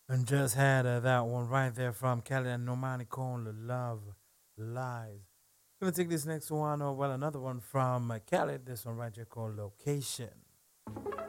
And just had that one right there from Kelly and Normani called Love Lies. Gonna take this next one, or well, another one from Kelly. This one right here called Location.